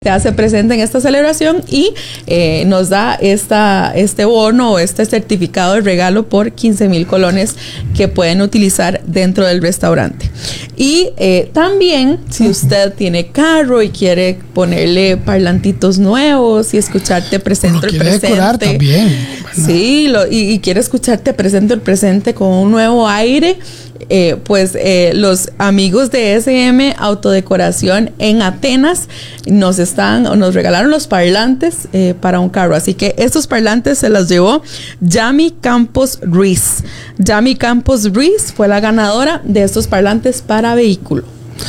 se hace presente en esta celebración y nos da este bono o este certificado de regalo por 15,000 colones que pueden utilizar dentro del restaurante. Y también, si usted tiene carro y quiere ponerle parlantitos nuevos y escucharte presente el presente. Decorar también. Bueno. Sí, y quiere escucharte presente el presente con un nuevo aire. Los amigos de SM Autodecoración en Atenas nos regalaron los parlantes para un carro, así que estos parlantes se los llevó Yami Campos Ruiz. Yami Campos Ruiz fue la ganadora de estos parlantes para vehículo.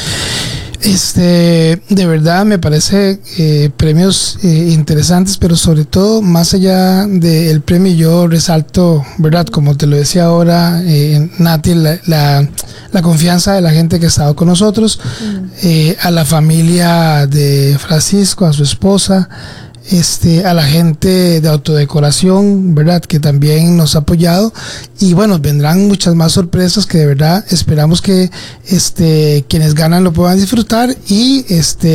De verdad me parece premios interesantes, pero sobre todo más allá del premio yo resalto, verdad, como te lo decía ahora, Nati, la confianza de la gente que ha estado con nosotros, a la familia de Francisco, a su esposa, a la gente de autodecoración, verdad, que también nos ha apoyado, y bueno, vendrán muchas más sorpresas que de verdad esperamos que quienes ganan lo puedan disfrutar, y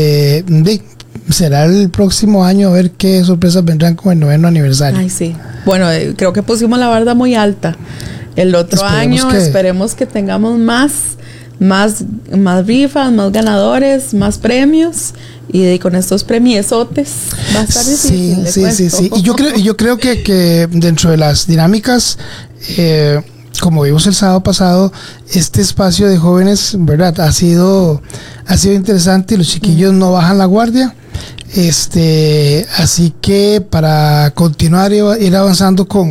será el próximo año a ver qué sorpresas vendrán con el 9º aniversario. Ay, sí. Bueno, creo que pusimos la barra muy alta. El otro año esperemos que tengamos más rifas, más ganadores, más premios, y con estos premiesotes va a estar difícil. Sí. Y yo creo que dentro de las dinámicas, como vimos el sábado pasado, este espacio de jóvenes, verdad, ha sido interesante, y los chiquillos no bajan la guardia. Así que para continuar y ir avanzando con